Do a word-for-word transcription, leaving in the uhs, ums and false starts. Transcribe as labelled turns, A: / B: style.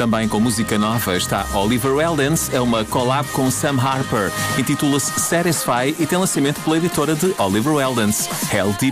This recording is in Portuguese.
A: Também com música nova está Oliver Heldens, é uma collab com Sam Harper. Intitula-se Satisfy e tem lançamento pela editora de Oliver Heldens, Hell Deep